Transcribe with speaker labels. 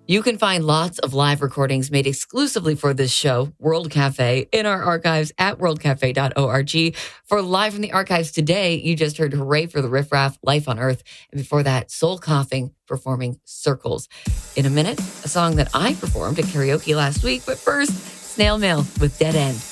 Speaker 1: You can find lots of live recordings made exclusively for this show, World Cafe, in our archives at worldcafe.org. For Live from the Archives today, you just heard Hooray for the Riff Raff, Life on Earth, and before that, Soul Coughing performing Circles. In a minute, a song that I performed at karaoke last week, but first, Snail Mail with Dead End.